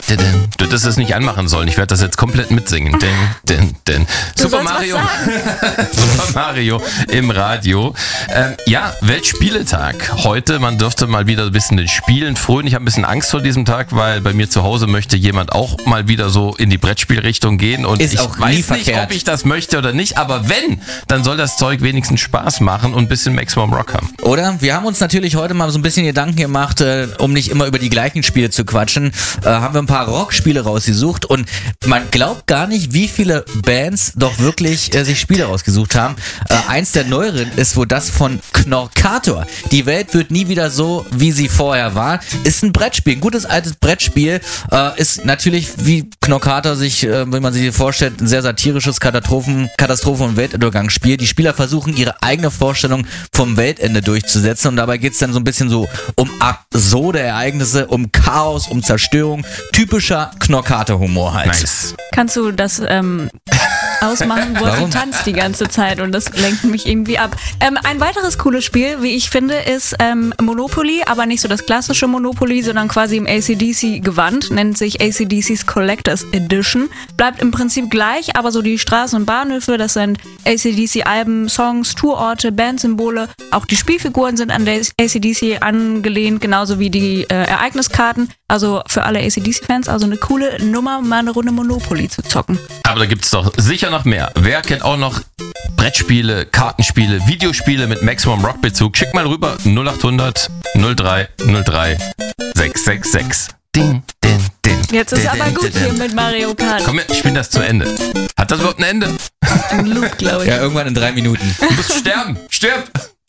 Du hättest es nicht anmachen sollen. Ich werde das jetzt komplett mitsingen. Super Mario. Super Mario im Radio. Weltspieletag. Heute, man dürfte mal wieder ein bisschen den Spielen frönen. Ich habe ein bisschen Angst vor diesem Tag, weil bei mir zu Hause möchte jemand auch mal wieder so in die Brettspielrichtung gehen. Und ich weiß nicht, ob ich das möchte oder nicht. Aber wenn, dann soll das Zeug wenigstens Spaß machen und ein bisschen Maximum Rock haben. Oder? Wir haben uns natürlich heute mal so ein bisschen Gedanken gemacht, um nicht immer über die gleichen Spiele zu quatschen, haben wir ein paar Rockspiele rausgesucht und man glaubt gar nicht, wie viele Bands doch wirklich sich Spiele rausgesucht haben. Eins der neueren ist wohl das von Knorkator. Die Welt wird nie wieder so, wie sie vorher war. Ist ein Brettspiel, ein gutes altes Brettspiel. Ist natürlich, wie Knorkator sich, wenn man sich vorstellt, ein sehr satirisches Katastrophen- und Weltuntergangsspiel. Die Spieler versuchen, ihre eigene Vorstellung vom Weltende durchzusetzen und dabei geht es dann so ein bisschen so um absurde Ereignisse, um Chaos, um Zerstörung. Typischer Knorkator-Humor halt. Nice. Kannst du das ausmachen, wo du tanzt die ganze Zeit und das lenkt mich irgendwie ab. Ein weiteres cooles Spiel, wie ich finde, ist Monopoly, aber nicht so das klassische Monopoly, sondern quasi im AC/DC-Gewand, nennt sich AC/DC's Collectors Edition. Bleibt im Prinzip gleich, aber so die Straßen und Bahnhöfe, das sind AC/DC-Alben, Songs, Tourorte, Bandsymbole, auch die Spielfiguren sind an AC/DC angelehnt, genauso wie die Ereigniskarten, also für alle AC/DC-Fans, also eine coole Nummer, mal eine Runde Monopoly zu zocken. Aber da gibt es doch sicher noch mehr. Wer kennt auch noch Brettspiele, Kartenspiele, Videospiele mit Maximum Rock Bezug? Schick mal rüber 0800 03 03 666. Ding, ding, ding. Jetzt ist aber gut hier mit Mario Kart. Komm, ich spiele das zu Ende. Hat das überhaupt ein Ende? Ein Loop, glaube ich. Ja, irgendwann in 3 Minuten. Du musst sterben. Stirb!